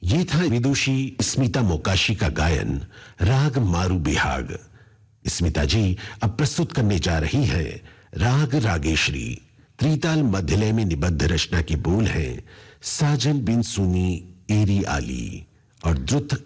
ये था विदुषी स्मिता मोकाशी का गायन राग मारू बिहाग। स्मिता जी अब प्रस्तुत करने जा रही हैं राग रागेश्वरी। त्रिताल मध्यलय में निबद्ध रचना के बोल हैं साजन बिन सुनी एरी आली और द्रुत